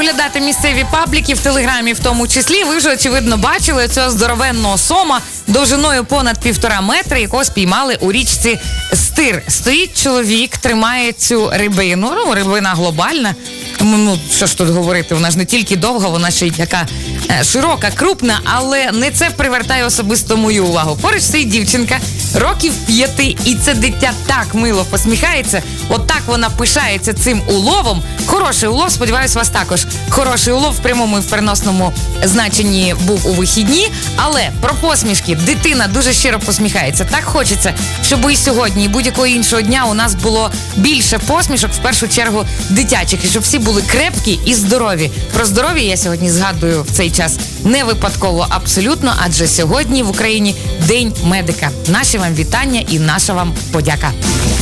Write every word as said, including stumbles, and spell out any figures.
оглядати місцеві пабліки в Телеграмі в тому числі, ви вже, очевидно, бачили цього здоровенного сома довжиною понад півтора метра, якого спіймали у річці Стир. Стоїть чоловік, тримає цю рибину. Ну, рибина глобальна. Ну, що ж тут говорити, вона ж не тільки довга, вона ще й така е, широка, крупна, але не це привертає особисто мою увагу. Поруч стоїть дівчинка, років п'яти, і це дитя так мило посміхається, от так вона пишається цим уловом. Хороший улов, сподіваюсь, у вас також хороший улов в прямому і в переносному значенні був у вихідні, але про посмішки. Дитина дуже щиро посміхається. Так хочеться, щоб і сьогодні, і будь-якого іншого дня у нас було більше посмішок, в першу чергу дитячих, і щоб всі були крепкі і здорові. Про здоров'я я сьогодні згадую в цей час не випадково абсолютно, адже сьогодні в Україні День медика. Наші вам вітання і наша вам подяка.